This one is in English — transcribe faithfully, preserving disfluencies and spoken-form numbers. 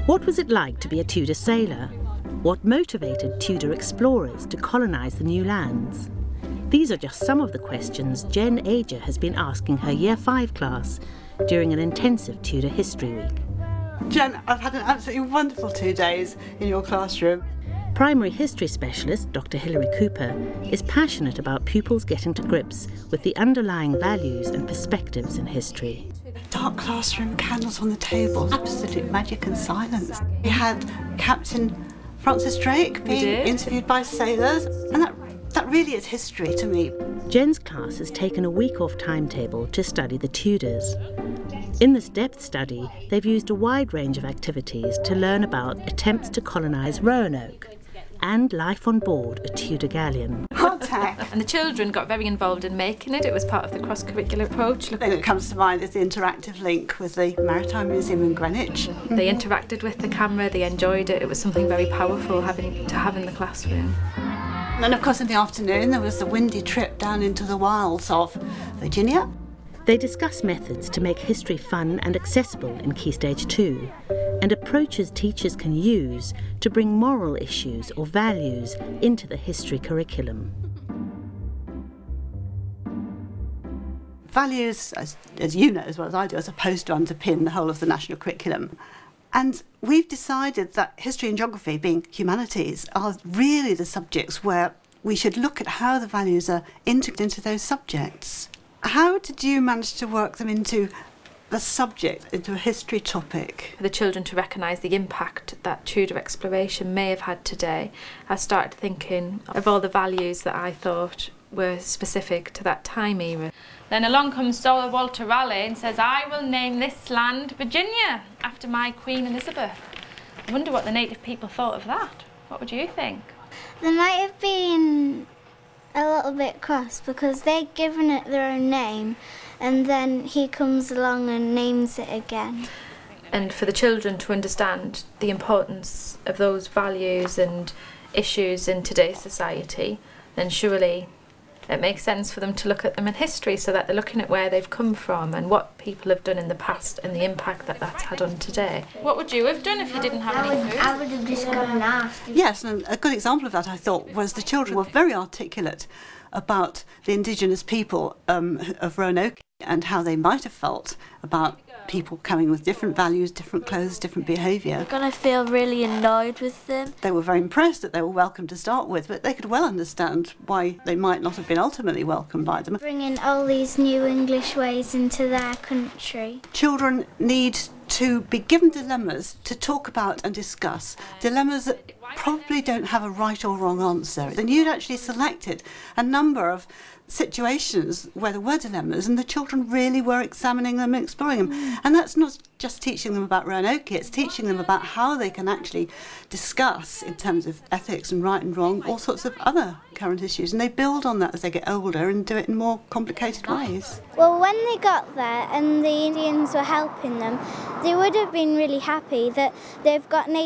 What was it like to be a Tudor sailor? What motivated Tudor explorers to colonise the new lands? These are just some of the questions Jen Ager has been asking her Year five class during an intensive Tudor History Week. Jen, I've had an absolutely wonderful two days in your classroom. Primary history specialist Doctor Hilary Cooper is passionate about pupils getting to grips with the underlying values and perspectives in history. Dark classroom, candles on the table, absolute magic and silence. We had Captain Francis Drake being interviewed by sailors, and that, that really is history to me. Jen's class has taken a week off timetable to study the Tudors. In this depth study, they've used a wide range of activities to learn about attempts to colonise Roanoke and life on board a Tudor galleon. Hot tech. And the children got very involved in making it. It was part of the cross-curricular approach. The thing that comes to mind is the interactive link with the Maritime Museum in Greenwich. They interacted with the camera, they enjoyed it. It was something very powerful having to have in the classroom. And then, of course, in the afternoon, there was the windy trip down into the wilds of Virginia. They discuss methods to make history fun and accessible in Key Stage two, and approaches teachers can use to bring moral issues or values into the history curriculum. Values, as, as you know as well as I do, are supposed to underpin the whole of the national curriculum. And we've decided that history and geography, being humanities, are really the subjects where we should look at how the values are integrated into those subjects. How did you manage to work them into the subject, into a history topic? For the children to recognise the impact that Tudor exploration may have had today, I started thinking of all the values that I thought were specific to that time era. Then along comes Sir Walter Raleigh and says, "I will name this land Virginia after my Queen Elizabeth." I wonder what the native people thought of that. What would you think? They might have been a little bit cross because they'd given it their own name and then he comes along and names it again. And for the children to understand the importance of those values and issues in today's society, then surely it makes sense for them to look at them in history, so that they're looking at where they've come from and what people have done in the past and the impact that that's had on today. What would you have done if you didn't have I any would, food? I would have just gone nasty. Yes, and a good example of that, I thought, was the children were very articulate about the indigenous people um, of Roanoke and how they might have felt about people coming with different values, different clothes, different behaviour. You're going to feel really annoyed with them. They were very impressed that they were welcome to start with, but they could well understand why they might not have been ultimately welcomed by them. Bringing all these new English ways into their country. Children need to be given dilemmas to talk about and discuss, dilemmas that probably don't have a right or wrong answer. And you'd actually selected a number of situations where there were dilemmas and the children really were examining them and exploring them. Mm. And that's not just teaching them about Roanoke, it's teaching them about how they can actually discuss, in terms of ethics and right and wrong, all sorts of other current issues. And they build on that as they get older and do it in more complicated ways. Well, when they got there and the Indians were helping them, they would have been really happy that they've got native